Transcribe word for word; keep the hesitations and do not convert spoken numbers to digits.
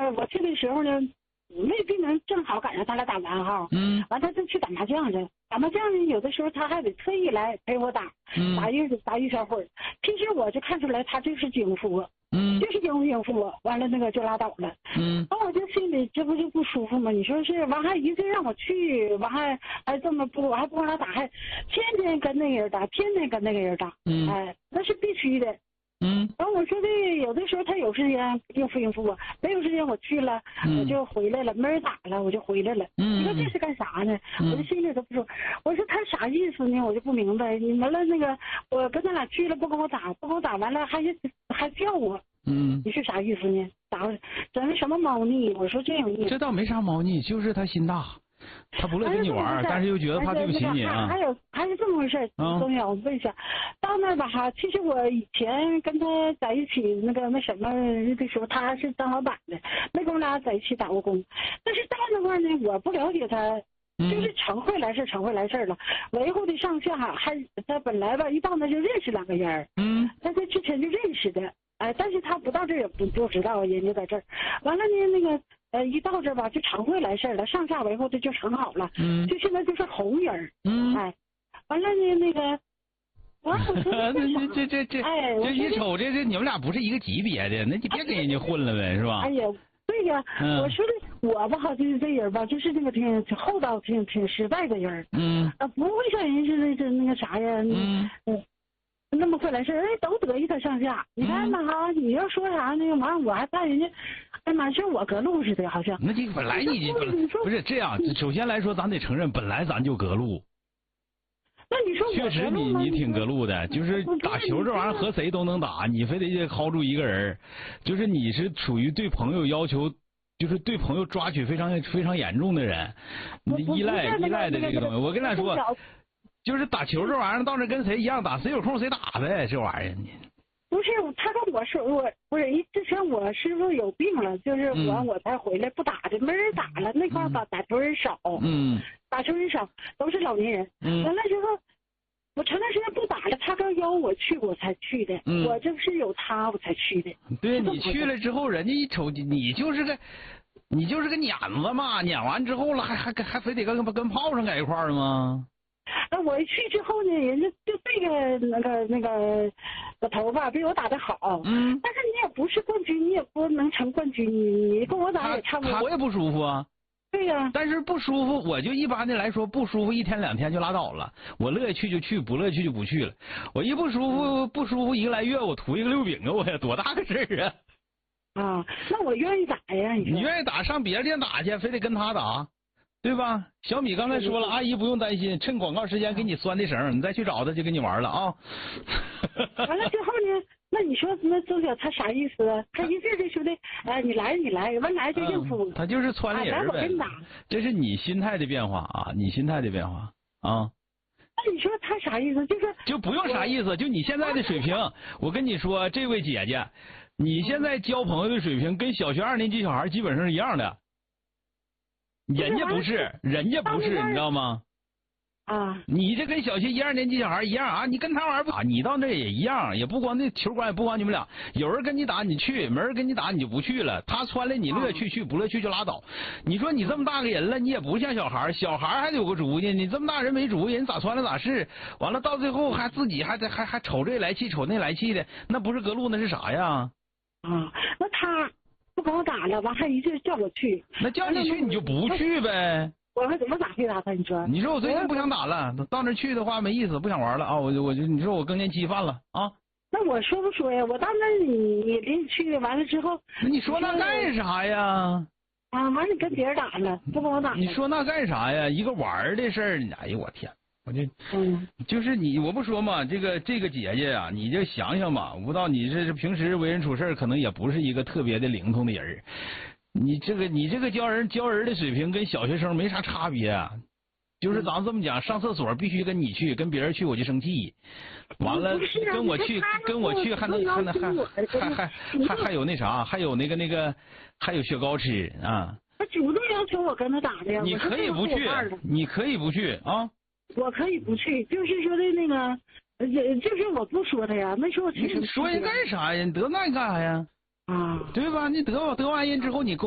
我去的时候呢，未必能正好赶上他俩打完哈。 嗯。 完他就去打麻将去，打麻将呢，有的时候他还得特意来陪我打， 嗯、 打一打一小会儿。其实我就看出来他就是应付。 嗯， 就是应付应付我，完了那个就拉倒了。 嗯， 完我就心里这不就不舒服吗？你说是，完还一个让我去，完还还这么不，我还不让他打，还天天跟那个人打，天天跟那个人打， 嗯， 哎，那是必须的。 嗯， 完我说的有的时候他有时间应付应付我，没有时间我去了， 嗯、 我就回来了，没人打了我就回来了。 嗯， 你说这是干啥呢？ 嗯、 我就心里都不舒服。我说他啥意思呢？我就不明白。你完了那个，我跟他俩去了，不跟我打，不跟我打完了还还叫我。 嗯， 你是啥意思呢？打整个什么猫腻？我说这有意思。 这倒没啥猫腻，就是他心大，他不乐跟你玩，但是又觉得怕对不起你啊。 还有还是这么回事，东阳，我问一下，到那儿吧哈，其实我以前跟他在一起那个那什么的时候，他是当老板的，没跟我俩在一起打过工。但是到那块呢，我不了解他。就是常会来事常会来事了，维护的上下还他本来吧一到那就认识两个人，嗯，他在之前就认识的，哎，但是他不到这也不不知道人家在这儿，完了呢那个呃一到这吧就常会来事了，上下维护的就成好了，嗯，就现在就是红人，嗯，哎，完了呢那个。我我说这这这这， 哎， 这一瞅这这你们俩不是一个级别的，那你别跟人家混了呗，是吧？ 哎呀。对呀，嗯、我说的我吧，好就是这人吧，就是那个挺挺厚道、挺挺实在的人。嗯，啊，不会像人似的，这那个啥呀，嗯嗯，那么会来事，哎，都得意他上下。你看吧哈，你要说啥呢？完我还怕人家，哎妈，像我隔路似的，好像。 那这本来你本不是这样，首先来说，咱得承认，本来咱就隔路。 那你说我确实你你挺隔路的，就是打球这玩意儿和谁都能打，你非得 hold 住一个人，就是你是属于对朋友要求，就是对朋友抓取非常非常严重的人，你依赖依赖的这个东西。我跟他说，就是打球这玩意儿到那跟谁一样打，谁有空谁打呗，这玩意儿你。 不是，他跟我说，我不是一之前我师傅有病了，就是我、嗯、我才回来不打的，没人打了，那块打、嗯、打球人少，嗯，打球人少，都是老年人，嗯，完了之后，我前段时间不打了，他刚邀我去，我才去的，嗯，我就是有他我才去的。 对你去了之后，人家一瞅你就是个，你就是个撵子嘛，撵完之后了，还还还非得跟跟炮上在一块儿吗？ 那我一去之后呢，人家就这个那个那个个头吧，比我打得好。嗯。但是你也不是冠军，你也不能成冠军，你你跟我打也差不多。 我也不舒服啊。 对呀、啊。 但是不舒服，我就一般的来说不舒服一天两天就拉倒了。我乐意去就去，不乐意去就不去了。我一不舒服不舒服一个来月，我图一个六饼啊，我呀多大个事儿啊！ 啊，那我愿意打呀，你说。 你愿意打上别的店打去，非得跟他打。对吧？小米刚才说了，阿姨不用担心，趁广告时间给你拴的绳，你再去找他就跟你玩了啊。 完了之后呢？那你说那周小他啥意思啊？他一劲的说的，哎，你来你来，完来就应付、嗯。 他就是窜了人呗。这是你心态的变化啊，你心态的变化啊。 那你说他啥意思？就是就不用啥意思，就你现在的水平，我跟你说，这位姐姐，你现在交朋友的水平跟小学二年级小孩基本上是一样的。人家不是，人家不是，你知道吗？ 啊， 你这跟小学一二年级小孩一样啊，你跟他玩不打，你到那也一样，也不光那球馆也不光你们俩，有人跟你打你去，没人跟你打你就不去了。他穿了你乐去去，不乐去就拉倒。你说你这么大个人了，你也不像小孩，小孩还得有个主意，你这么大人没主意，人咋穿了咋是，完了到最后还自己还得还还瞅这来气瞅那来气的，那不是隔路那是啥呀？ 啊，那他。不跟我打了，完还一劲叫我去。 那叫你去你就不去呗。 我还怎么咋回答他？你说？ 你说我最近不想打了，到那去的话没意思，不想玩了啊！我就我就你说我更年期犯了啊。 那我说不说呀？我到那你你临去完了之后， 那你说那干啥呀？ 啊，完了你跟别人打了，不跟我打了。 你说那干啥呀？一个玩的事儿，哎呦我天！我就嗯，就是你，我不说嘛，这个这个姐姐呀、啊，你就想想吧，我不知道你这是平时为人处事可能也不是一个特别的灵通的人，你这个你这个教人教人的水平跟小学生没啥差别、啊，就是咱这么讲，上厕所必须跟你去，跟别人去我就生气，完了跟我去跟我去还能还能还还还还还有那啥，还有那个那个还有雪糕吃啊。 他主动要求我跟他打的呀， 你可以不去，你可以不去啊。 我可以不去，就是说的那个，呃，就是我不说他呀，没说我去。 你说人干啥呀？你得那干啥呀？ 啊， 对吧？你得得完人之后，你